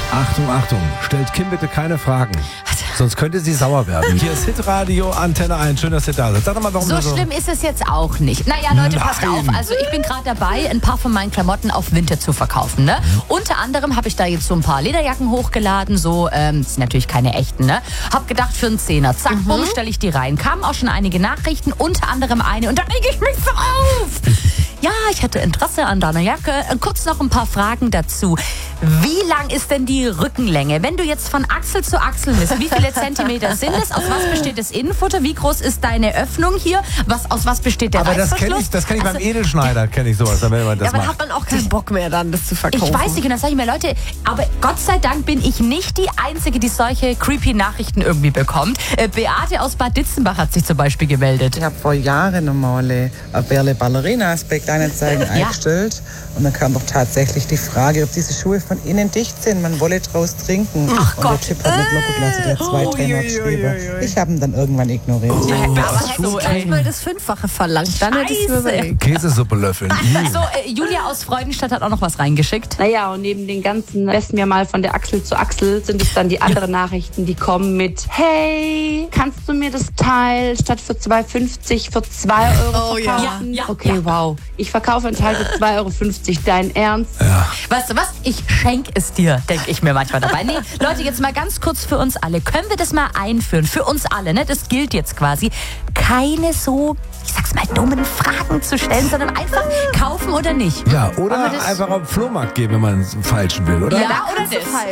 Achtung, Achtung, stellt Kim bitte keine Fragen. Sonst könnte sie sauer werden. Hier ist Hitradio Antenne 1. Schön, dass ihr da seid. Sag doch mal, warum So du so... schlimm ist es jetzt auch nicht. Naja, Leute, passt auf. Also ich bin gerade dabei, ein paar von meinen Klamotten auf Vinted zu verkaufen. Ne? Unter anderem habe ich da jetzt so ein paar Lederjacken hochgeladen. So, das sind natürlich keine echten. Ne? Hab gedacht, für einen Zehner. Zack, bumm, stelle ich die rein. Kamen auch schon einige Nachrichten, unter anderem eine. Und da reg ich mich so auf. Ja, ich hätte Interesse an deiner Jacke. Kurz noch ein paar Fragen dazu. Wie lang ist denn die Rückenlänge? Wenn du jetzt von Achsel zu Achsel misst, wie viele Zentimeter sind es? Aus was besteht das Innenfutter? Wie groß ist deine Öffnung hier? Aus was besteht der Aber Reißverschluss? das kenn ich beim Edelschneider, kenne ich sowas. Wenn man das Aber macht. hat man auch keinen Bock mehr dann, das zu verkaufen. Ich weiß nicht, und dann sage ich mir, Leute, aber Gott sei Dank bin ich nicht die Einzige, die solche creepy Nachrichten irgendwie bekommt. Beate aus Bad Ditzenbach hat sich zum Beispiel gemeldet. Ich habe vor Jahren einmal eine Berle Ballerinas bei Kleinanzeigen eingestellt. Und dann kam doch tatsächlich die Frage, ob diese Schuhe von innen dicht sind. Man wolle draus trinken. Ach und Gott. der Typ hat eine Glocke der 200-300 geschrieben. Ich habe ihn dann irgendwann ignoriert. Aber hättest du so, gleich mal das Fünffache verlangt, dann hättest du mir Scheiße. überlegt. Käsesuppe löffeln. So, Julia aus Freudenstadt hat auch noch was reingeschickt. Naja, und neben den ganzen, messen wir mal von der Achsel zu Achsel, sind es dann die anderen Nachrichten, die kommen mit: Hey, kannst du mir das Teil statt für 2,50 für 2 Euro Oh ja. verkaufen? Ja, Okay, ja. wow. Ich verkaufe ein Teil für 2,50 Euro. Dein Ernst? Weißt du was? Ich schenk es dir, denke ich mir manchmal dabei. Nee, Leute, jetzt mal ganz kurz für uns alle. Können wir das mal einführen? Für uns alle, ne? Das gilt jetzt quasi. Keine so, ich sag's mal, dummen Fragen zu stellen, sondern einfach kaufen oder nicht. Ja, oder Wollen wir das- einfach auf den Flohmarkt gehen, wenn man es falschen will, oder? Ja, oder das?